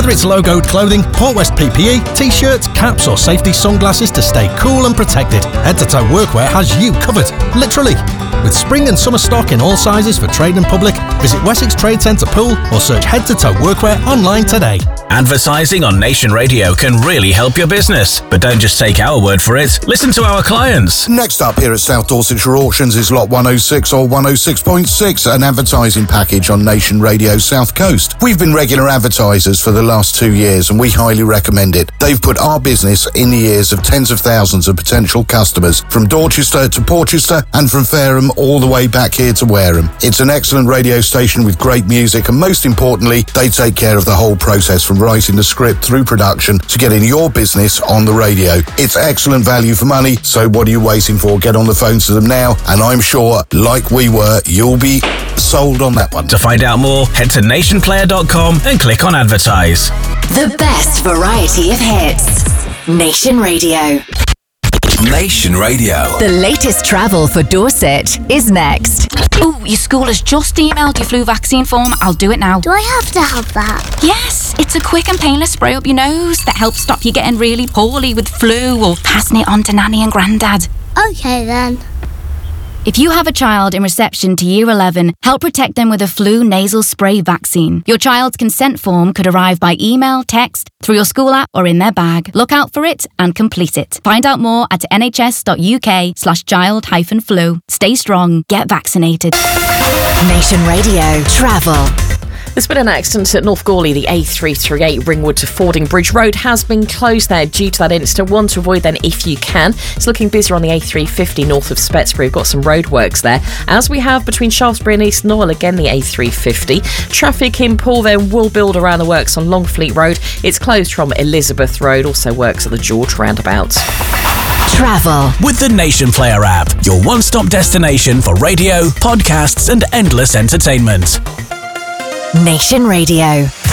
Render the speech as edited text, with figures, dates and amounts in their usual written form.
Whether it's logoed clothing, Port West PPE, t-shirts, caps or safety sunglasses to stay cool and protected, Head to Toe Workwear has you covered. Literally. With spring and summer stock in all sizes for trade and public, visit Wessex Trade Centre Pool or search Head to Toe Workwear online today. Advertising on Nation Radio can really help your business. But don't just take our word for it. Listen to our clients. Next up here at South Dorsetshire Auctions is Lot 106 or 106.6, an advertising package on Nation Radio South Coast. We've been regular advertisers for the last 2 years and we highly recommend it. They've put our business in the ears of tens of thousands of potential customers, from Dorchester to Porchester and from Fareham all the way back here to Wareham. It's an excellent radio station with great music, and most importantly, they take care of the whole process from writing the script through production to getting your business on the radio. It's excellent value for money, so what are you waiting for? Get on the phone to them now, and I'm sure, like we were, you'll be sold on that one. To find out more, head to nationplayer.com and click on advertise. The best variety of hits. Nation Radio. Nation Radio. The latest travel for Dorset is next. Oh, your school has just emailed your flu vaccine form. I'll do it now. Do I have to have that? Yes, it's a quick and painless spray up your nose that helps stop you getting really poorly with flu or passing it on to Nanny and Grandad. Okay then. If you have a child in reception to Year 11, help protect them with a flu nasal spray vaccine. Your child's consent form could arrive by email, text, through your school app or in their bag. Look out for it and complete it. Find out more at nhs.uk/child-flu. Stay strong, get vaccinated. Nation Radio Travel. There's been an accident at North Gourley. The A338 Ringwood to Fording Bridge Road has been closed there due to that incident. One to avoid then if you can. It's looking busier on the A350 north of Spetsbury. We've got some roadworks there, as we have between Shaftesbury and East Knoll. Again, the A350. Traffic in Poole then will build around the works on Longfleet Road. It's closed from Elizabeth Road. Also works at the George roundabout. Travel with the Nation Player app, your one-stop destination for radio, podcasts and endless entertainment. Nation Radio.